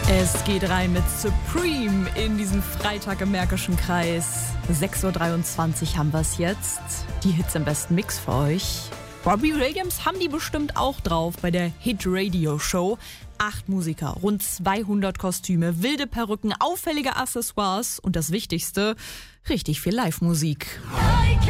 Es geht rein mit Supreme in diesen Freitag im Märkischen Kreis. 6.23 Uhr haben wir es jetzt. Die Hits im besten Mix für euch. Robbie Williams haben die bestimmt auch drauf bei der Hit Radio Show. 8 Musiker, rund 200 Kostüme, wilde Perücken, auffällige Accessoires und das Wichtigste, richtig viel Live-Musik.